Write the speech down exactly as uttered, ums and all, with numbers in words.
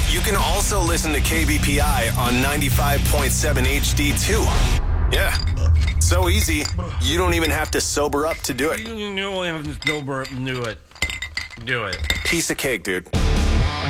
you can also listen to K B P I on ninety-five point seven H D too. Yeah, so easy, you don't even have to sober up to do it. You don't have to sober up and do it. Do it. Piece of cake, dude.